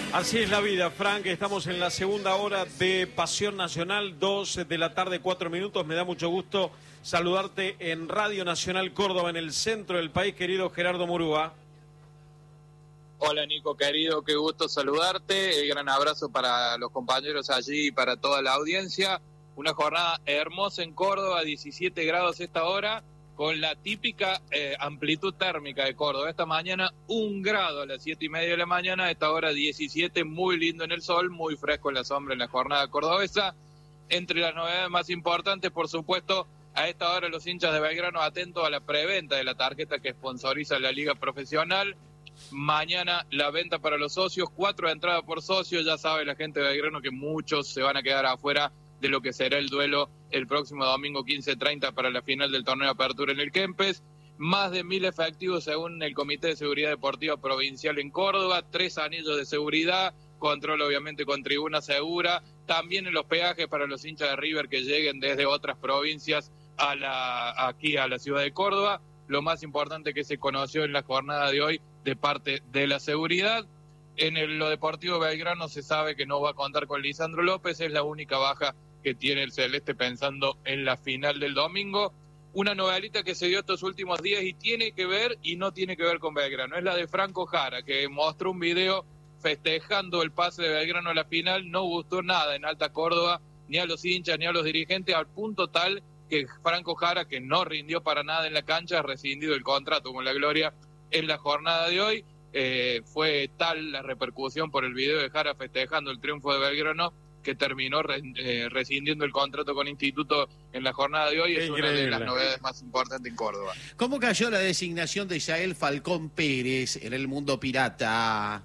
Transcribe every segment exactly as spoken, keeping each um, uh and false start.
Así es la vida, Frank. Estamos en la segunda hora de Pasión Nacional, dos de la tarde, cuatro minutos. Me da mucho gusto saludarte en Radio Nacional Córdoba, en el centro del país, querido Gerardo Murúa. Hola Nico, querido, qué gusto saludarte. El gran abrazo para los compañeros allí y para toda la audiencia. Una jornada hermosa en Córdoba, diecisiete grados esta hora, con la típica eh, amplitud térmica de Córdoba. Esta mañana un grado a las siete y media de la mañana, a esta hora diecisiete, muy lindo en el sol, muy fresco en la sombra en la jornada cordobesa. Entre las novedades más importantes, por supuesto, a esta hora los hinchas de Belgrano atentos a la preventa de la tarjeta que sponsoriza la Liga Profesional. Mañana la venta para los socios, cuatro entradas por socio. Ya sabe la gente de Belgrano que muchos se van a quedar afuera de lo que será el duelo el próximo domingo quince treinta para la final del torneo de apertura en el Kempes. Más de mil efectivos según el Comité de Seguridad Deportiva Provincial en Córdoba, tres anillos de seguridad, control obviamente con tribuna segura, también en los peajes para los hinchas de River que lleguen desde otras provincias a la aquí a la ciudad de Córdoba. Lo más importante que se conoció en la jornada de hoy de parte de la seguridad. En el, lo deportivo Belgrano se sabe que no va a contar con Lisandro López, es la única baja que tiene el Celeste pensando en la final del domingo. Una novelita que se dio estos últimos días y tiene que ver y no tiene que ver con Belgrano. Es la de Franco Jara, que mostró un video festejando el pase de Belgrano a la final. No gustó nada en Alta Córdoba, ni a los hinchas, ni a los dirigentes, al punto tal que Franco Jara, que no rindió para nada en la cancha, ha rescindido el contrato con la Gloria en la jornada de hoy. Eh, fue tal la repercusión por el video de Jara festejando el triunfo de Belgrano que terminó re, eh, rescindiendo el contrato con Instituto en la jornada de hoy. Es una de las novedades más importantes en Córdoba. ¿Cómo cayó la designación de Yael Falcón Pérez en el mundo pirata,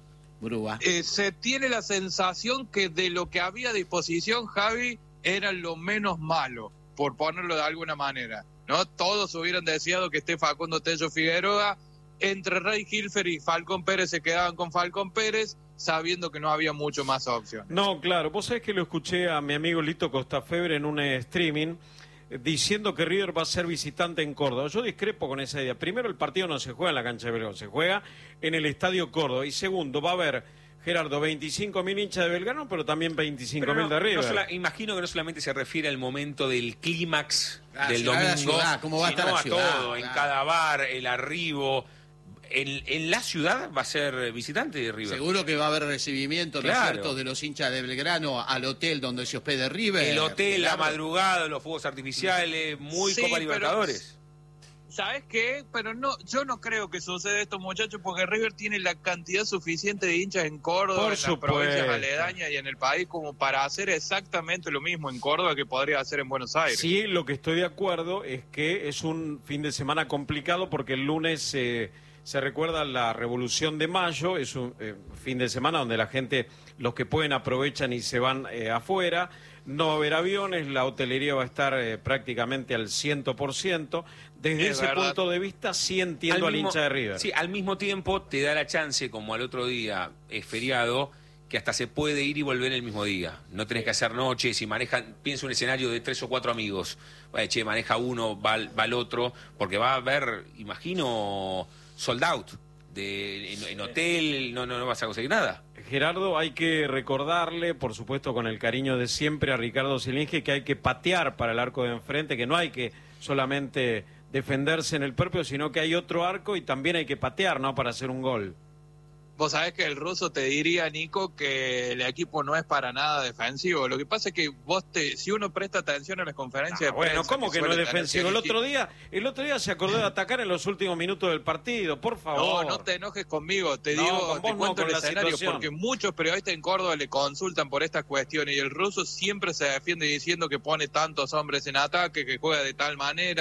Murúa? Eh, se tiene la sensación que de lo que había a disposición, Javi, era lo menos malo, por ponerlo de alguna manera, ¿no? Todos hubieran deseado que esté Facundo Tello Figueroa. Entre Rey Hilfer y Falcón Pérez se quedaban con Falcón Pérez, sabiendo que no había mucho más opciones. No, claro. Vos sabés que lo escuché a mi amigo Lito Costafebre en un streaming eh, diciendo que River va a ser visitante en Córdoba. Yo discrepo con esa idea. Primero, el partido no se juega en la cancha de Belgrano, se juega en el Estadio Córdoba. Y segundo, va a haber, Gerardo, veinticinco mil hinchas de Belgrano, pero también veinticinco mil no, de River. No sola, imagino que no solamente se refiere al momento del clímax ah, del domingo, ciudad, ¿cómo va a estar la ciudad? todo, claro. En cada bar, el arribo. En, en la ciudad va a ser visitante de River. Seguro que va a haber recibimiento, ¿no es claro. cierto?, de los hinchas de Belgrano al hotel donde se hospede River. El hotel, claro. la madrugada, los fuegos artificiales, muy sí, Copa Libertadores. ¿Sabes qué? Pero no, yo no creo que suceda esto, muchachos, porque River tiene la cantidad suficiente de hinchas en Córdoba, Por en supuesto. las provincias aledañas y en el país como para hacer exactamente lo mismo en Córdoba que podría hacer en Buenos Aires. Sí, lo que estoy de acuerdo es que es un fin de semana complicado porque el lunes eh, se recuerda la Revolución de Mayo, es un eh, fin de semana donde la gente, los que pueden aprovechan y se van eh, afuera. No va a haber aviones, la hotelería va a estar eh, prácticamente al cien por ciento. Desde es ese verdad. punto de vista sí entiendo al, mismo, al hincha de River. Sí, al mismo tiempo te da la chance, como al otro día es feriado, que hasta se puede ir y volver el mismo día. No tenés que hacer noches, si manejan, piensa un escenario de tres o cuatro amigos. Vaya, che, maneja uno, va, va el otro, porque va a haber, imagino, sold out. De, en, en hotel, no, no, no vas a conseguir nada. Gerardo, hay que recordarle, por supuesto con el cariño de siempre, a Ricardo Silinge, que hay que patear para el arco de enfrente, que no hay que solamente defenderse en el propio, sino que hay otro arco y también hay que patear, ¿no?, para hacer un gol. Vos sabés que el ruso te diría, Nico, que el equipo no es para nada defensivo. Lo que pasa es que vos te, si uno presta atención a las conferencias Ah, de bueno, prensa... ¿cómo que, que no es defensivo? El otro día el otro día se acordó de atacar en los últimos minutos del partido, por favor. No, no te enojes conmigo, te no, digo, te cuento no, el escenario, situación. Porque muchos periodistas en Córdoba le consultan por estas cuestiones y el ruso siempre se defiende diciendo que pone tantos hombres en ataque, que juega de tal manera,